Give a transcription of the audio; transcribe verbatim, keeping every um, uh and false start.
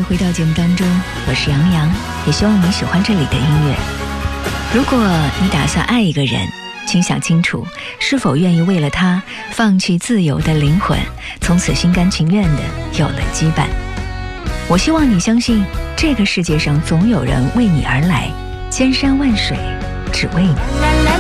回到节目当中，我是杨洋，也希望你喜欢这里的音乐。如果你打算爱一个人，请想清楚是否愿意为了他放弃自由的灵魂，从此心甘情愿的有了羁绊。我希望你相信这个世界上总有人为你而来，千山万水只为你。